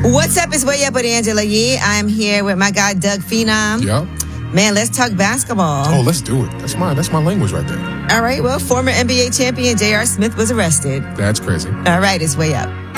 What's up? It's Way Up with Angela Yee. I'm here with my guy, Doug Phenom. Yep. Man, let's talk basketball. Oh, let's do it. That's my language right there. All right. Well, former NBA champion J.R. Smith was arrested. That's crazy. All right. It's Way Up.